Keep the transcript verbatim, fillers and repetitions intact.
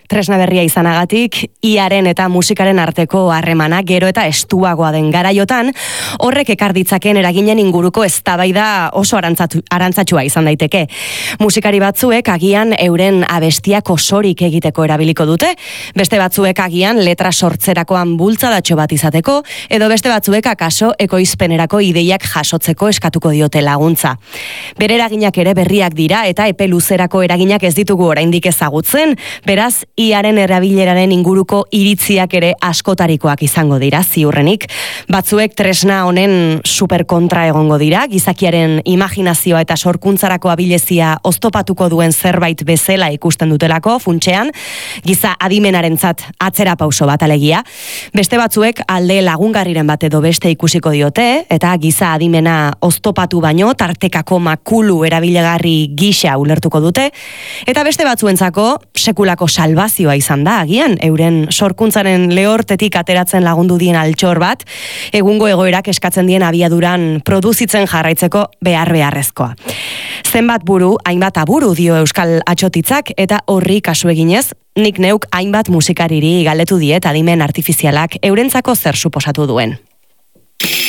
tresna berria izanagatik, iaren eta musikaren arteko harremana gero eta estuagoa den garaiotan, horrek ekar ditzaken eraginen inguruko eztabaida oso arantzatu, arantzatxua izan daiteke. Musikari batzuek agian euren abestiak osorik egiteko erabiliko dute, beste batzuek agian letra sortzerakoan bultzadatxo bat izateko, edo beste batzuek akaso ekoizpenerako ideiak jasotzeko eskatuko diote laguntza. Bere eraginak ere berriak dira eta epe luzerako eraginak ez ditugu oraindik ezagutzen, beraz, iaren erabileraren inguruko iritziak ere askotarikoak izango dira, ziurrenik. Batzuek tresna honen superkontra egongo dira, gizakiaren imaginazioa eta sorkuntzarako abilezia oztopatuko duen zerbait bezala ikusten dutelako, funtsean, giza adimenarentzat atzera pauso bat alegia. Beste batzuek alde lagungarriren bat edo beste ikusiko diote, eta giza adimena oztopatu baino, tartekako makulu erabilegarri gisa ulertuko dute, eta beste batzuentzako sekulako salvazioa izan da, agian, euren sorkuntzaren lehortetik ateratzen lagundu dien altxor bat, egungo egoerak eskatzen dien abiaduran produzitzen jarraitzeko behar beharrezkoa. Zenbat buru, hainbat aburu dio Euskal Atxotitzak, eta horri kasu eginez, nik neuk hainbat musikariri galdetu diet adimen artifizialak eurentzako zer suposatu duen.